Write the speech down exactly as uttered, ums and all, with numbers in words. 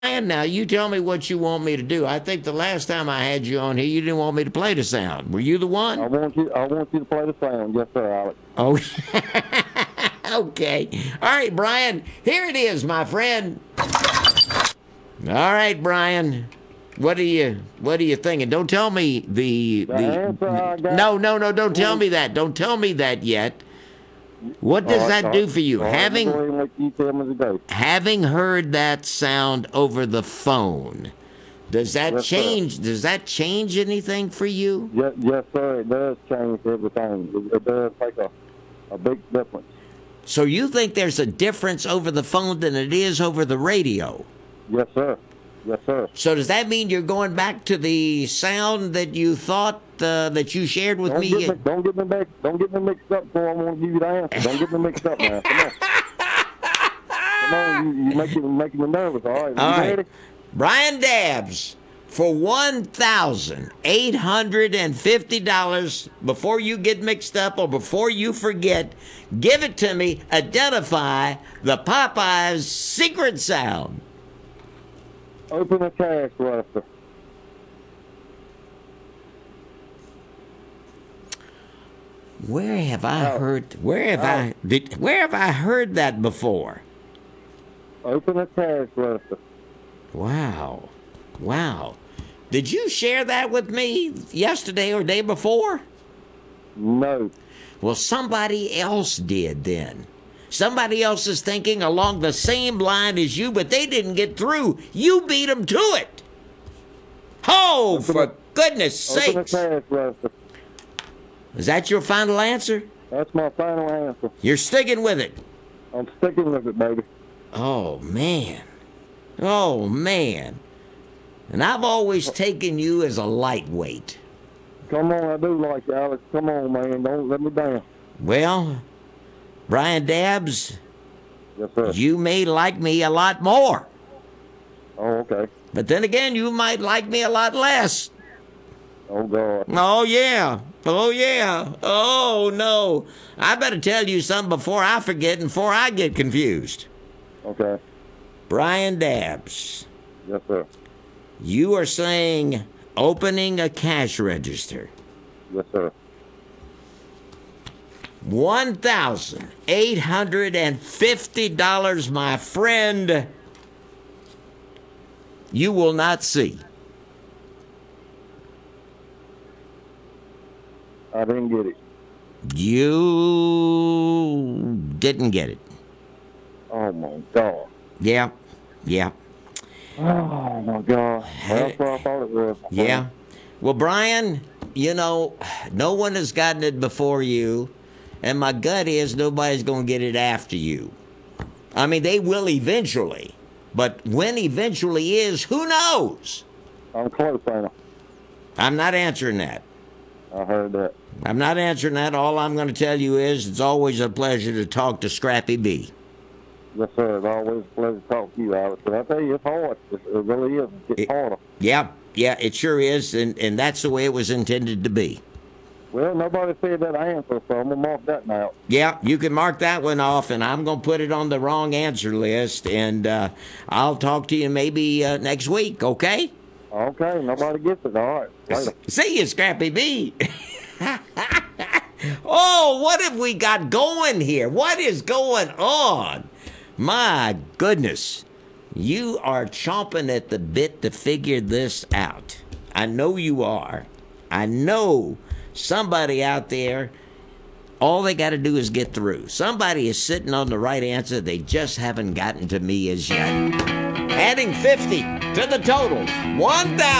now you tell me what you want me to do. I think the last time I had you on here, you didn't want me to play the sound. Were you the one? I want you. I want you to play the sound. Yes, sir, Alex. Oh, okay. All right, Brian. Here it is, my friend. All right, Brian. What are you? What are you thinking? Don't tell me the The the. answer I got- No, no, no. Don't tell me that. Don't tell me that yet. What does All right, that all do right. for you? All right, Having I'm going to let you tell me the date. having heard that sound over the phone, does that Yes, sir. change? Does that change anything for you? Yes, yes, sir. It does change everything. It, it does make a, a big difference. So you think there's a difference over the phone than it is over the radio? Yes, sir. Yes, sir. So does that mean you're going back to the sound that you thought uh, that you shared with Don't me? get me, don't get me back. Don't get me mixed up before I want to give you the answer. Don't get me mixed up now. Come on. Come on. You, you making making me nervous. All right. All you right. ready? Brian Dabbs, for one thousand eight hundred fifty dollars, before you get mixed up or before you forget, give it to me. Identify the Popeyes secret sound. Open a cash register. Where have I Oh. heard? Where have I? Did, where have I heard that before? Open a cash register. Wow, wow. Did you share that with me yesterday or day before? No. Well, somebody else did then. Somebody else is thinking along the same line as you, but they didn't get through. You beat them to it. Oh, Open for a- goodness Open a sakes. cash register. Is that your final answer? That's my final answer. You're sticking with it. I'm sticking with it, baby. Oh, man. Oh, man. And I've always taken you as a lightweight. Come on, I do like you, Alex. Come on, man. Don't let me down. Well, Brian Dabbs, Yes, sir. you may like me a lot more. Oh, okay. But then again, you might like me a lot less. Oh, God. Oh, yeah. Oh, yeah. Oh, no. I better tell you something before I forget and before I get confused. Okay. Brian Dabbs, Yes, sir. you are saying opening a cash register. Yes, sir. one thousand eight hundred fifty dollars, my friend, you will not see. I didn't get it. You didn't get it. Oh, my God. Yeah, yeah, Oh, my God. That's what I thought it was. yeah. Well, Brian, you know, no one has gotten it before you, and my gut is nobody's going to get it after you. I mean, they will eventually, but when eventually is, who knows? I'm close, ain't I? I'm not answering that. I heard that. I'm not answering that. All I'm going to tell you is it's always a pleasure to talk to Scrappy B. Yes, sir. It's always a pleasure to talk to you, Alex. But I tell you, it's hard. It, it really is. It gets It- harder. Yeah, yeah, it sure is, and, and that's the way it was intended to be. Well, nobody said that answer, so I'm going to mark that now. Yeah, you can mark that one off, and I'm going to put it on the wrong answer list, and uh, I'll talk to you maybe uh, next week, okay? Okay, nobody gets it. All right. Later. See you, Scrappy B. Oh, what have we got going here? What is going on? My goodness. You are chomping at the bit to figure this out. I know you are. I know somebody out there, all they got to do is get through. Somebody is sitting on the right answer. They just haven't gotten to me as yet. Adding fifty to the total. one thousand.